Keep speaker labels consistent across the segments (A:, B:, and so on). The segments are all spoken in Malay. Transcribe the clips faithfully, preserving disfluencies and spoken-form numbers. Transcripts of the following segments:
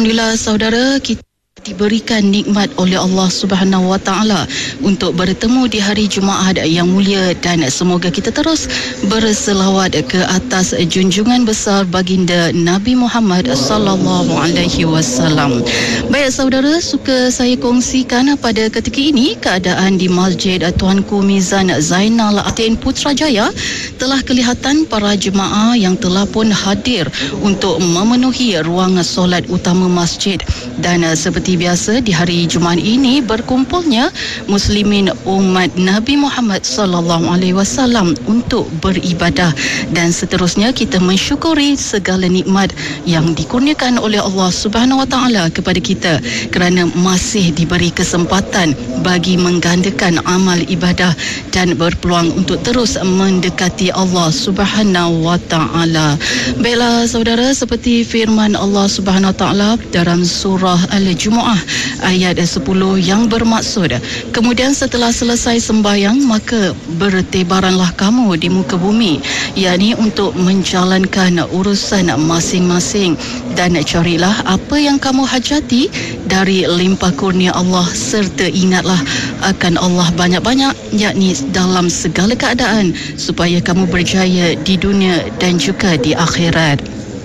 A: Alhamdulillah saudara, kita diberikan nikmat oleh Allah Subhanahu Wa Taala untuk bertemu di hari Jumaat yang mulia, dan semoga kita terus berselawat ke atas junjungan besar baginda Nabi Muhammad sallallahu alaihi wasallam. Baik saudara, suka saya kongsikan pada ketika ini keadaan di Masjid Tuanku Mizan Zainal Abidin Putrajaya. Telah kelihatan para jemaah yang telah pun hadir untuk memenuhi ruang solat utama masjid, dan seperti biasa di hari Jumaat ini berkumpulnya muslimin umat Nabi Muhammad sallallahu alaihi wasallam untuk beribadah, dan seterusnya kita mensyukuri segala nikmat yang dikurniakan oleh Allah Subhanahu Wa Taala kepada kita kerana masih diberi kesempatan bagi menggandakan amal ibadah dan berpeluang untuk terus mendekati Allah Subhanahu Wa Taala. Baiklah saudara, seperti firman Allah Subhanahu Wa Taala dalam surah Al-Jumu'ah ayat sepuluh yang bermaksud, kemudian setelah selesai sembahyang maka bertebaranlah kamu di muka bumi, yakni untuk menjalankan urusan masing-masing, dan carilah apa yang kamu hajati dari limpah kurnia Allah, serta ingatlah akan Allah banyak-banyak, yakni dalam segala keadaan, supaya kamu berjaya di dunia dan juga di akhirat.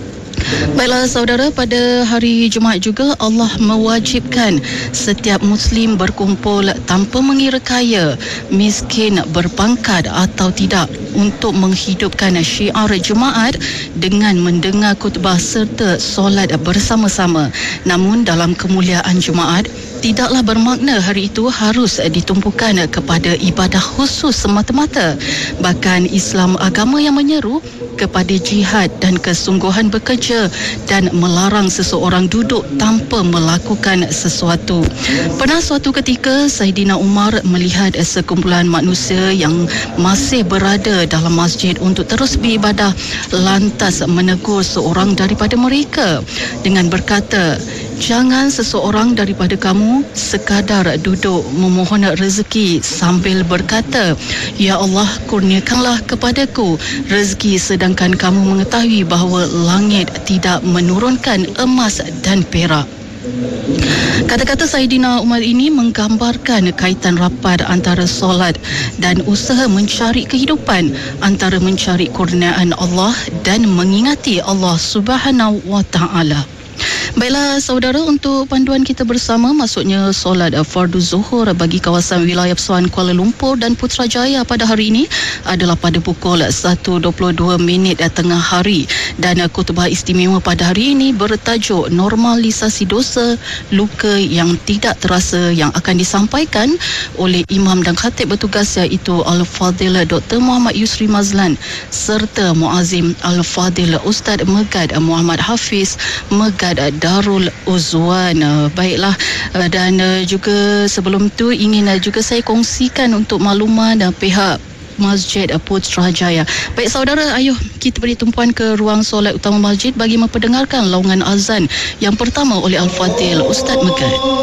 A: Baiklah saudara, pada hari Jumaat juga Allah mewajibkan setiap Muslim berkumpul tanpa mengira kaya, miskin, berpangkat atau tidak, untuk menghidupkan syiar Jumaat dengan mendengar khutbah serta solat bersama-sama. Namun dalam kemuliaan Jumaat, tidaklah bermakna hari itu harus ditumpukan kepada ibadah khusus semata-mata. Bahkan Islam agama yang menyeru kepada jihad dan kesungguhan bekerja, dan melarang seseorang duduk tanpa melakukan sesuatu. Pernah suatu ketika Saidina Umar melihat sekumpulan manusia yang masih berada dalam masjid untuk terus beribadah, lantas menegur seorang daripada mereka dengan berkata, jangan seseorang daripada kamu sekadar duduk memohon rezeki sambil berkata, ya Allah, kurniakanlah kepadaku rezeki, sedangkan kamu mengetahui bahawa langit tidak menurunkan emas dan perak. Kata-kata Saidina Umar ini menggambarkan kaitan rapat antara solat dan usaha mencari kehidupan, antara mencari kurniaan Allah dan mengingati Allah Subhanahu Wa Taala. Baiklah saudara, untuk panduan kita bersama, maksudnya solat fardu zuhur bagi kawasan wilayah Persuan Kuala Lumpur dan Putrajaya pada hari ini adalah pada pukul satu dua puluh dua minit tengah hari, dan khutbah istimewa pada hari ini bertajuk normalisasi dosa luka yang tidak terasa, yang akan disampaikan oleh Imam dan Khatib bertugas, iaitu Al-Fadil Doktor Muhammad Yusri Mazlan serta Muazzim Al-Fadil Ustaz Megad Muhammad Hafiz Megad Darul Uzwan. Baiklah, dan juga sebelum tu ingin juga saya kongsikan untuk makluman dan pihak Masjid Putrajaya. Baik saudara, ayuh kita beri tumpuan ke ruang solat utama masjid bagi memperdengarkan laungan azan yang pertama oleh Al-Fadil Ustaz Megad.